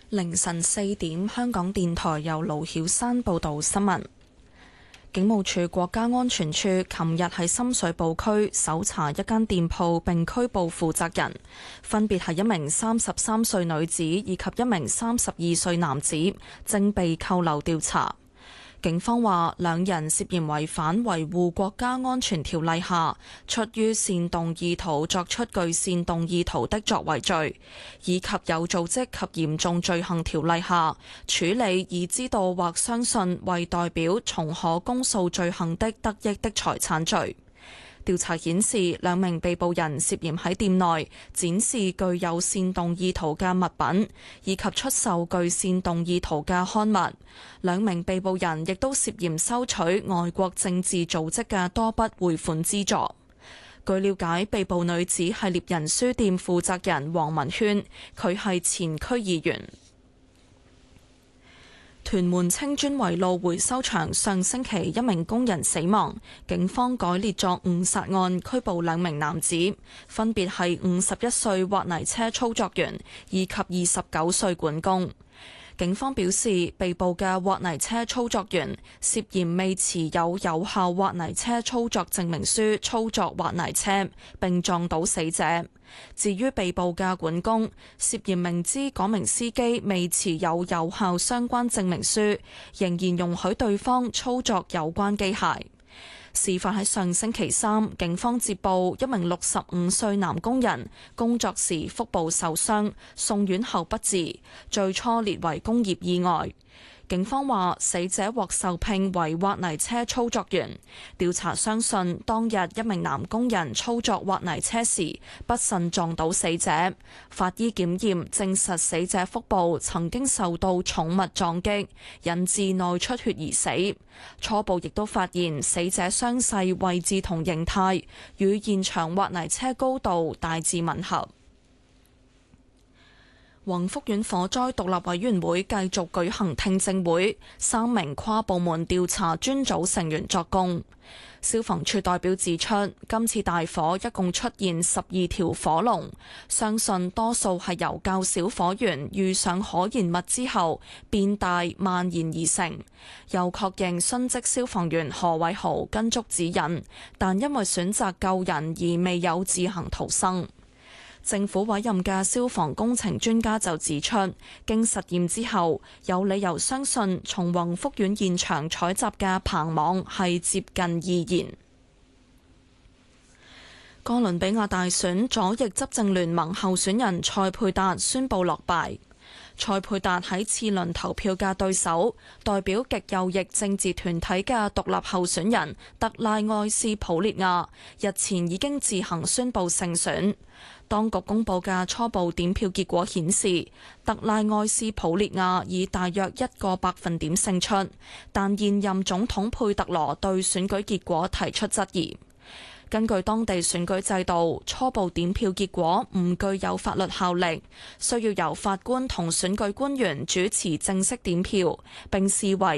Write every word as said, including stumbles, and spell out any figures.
凌晨四點，香港電台由盧曉山報道新聞。警務處國家安全處琴日喺深水埗區搜查一間店鋪，並拘捕負責人，分別係一名三十三歲女子以及一名三十二歲男子，正被扣留調查。警方話，兩人涉嫌違反維護國家安全條例下出於煽動意圖作出具煽動意圖的作為罪，以及有組織及嚴重罪行條例下處理已知道或相信為代表從可公訴罪行的得益的財產罪。調查顯示，兩名被捕人涉嫌喺店內展示具有煽動意圖嘅物品，以及出售具煽動意圖嘅刊物。兩名被捕人亦都涉嫌收取外國政治組織嘅多筆匯款資助。據了解，被捕女子係獵人書店負責人黃文軒，佢係前區議員。屯門青磚圍路回收場上星期一名工人死亡，警方改列作誤殺案，拘捕兩名男子，分別係五十一歲挖泥車操作員以及二十九歲管工。警方表示，被捕嘅挖泥車操作員涉嫌未持有有效挖泥車操作證明書操作挖泥車，並撞倒死者。至於被捕嘅管工，涉嫌明知嗰名司機未持有有效相關證明書，仍然容許對方操作有關機械。事發喺上星期三，警方接報一名六十五歲男工人工作時腹部受傷，送院後不治，最初列為工業意外。警方話，死者獲受聘為挖泥車操作員。調查相信，當日一名男工人操作挖泥車時不慎撞到死者。法醫檢驗證實死者腹部曾經受到重物撞擊，引致內出血而死。初步亦都發現死者傷勢位置同形態與現場挖泥車高度大致吻合。宏福苑火災獨立委員會繼續舉行聽證會，三名跨部門調查專組成員作供。消防處代表指出，今次大火一共出現十二條火龍，相信多數係由較小火源遇上可燃物之後變大蔓延而成。又確認殉職消防員何偉豪跟足指引，但因為選擇救人而未有自行逃生。政府委任嘅消防工程專家就指出，經實驗之後，有理由相信從宏福苑現場採集嘅棚網係接近易燃。哥倫比亞大選左翼執政聯盟候選人塞佩達宣布落敗。塞佩達喺次輪投票嘅對手，代表極右翼政治團體嘅獨立候選人特拉愛斯普列亞，日前已經自行宣布勝選。當局公佈嘅初步點票結果顯示，特拉愛斯普列亞以大約一個百分點勝出，但現任總統佩特羅對選舉結果提出質疑。根據當地選舉制度，初步點票結果唔具有法律效力，需要由法官同選舉官員主持正式點票，並視為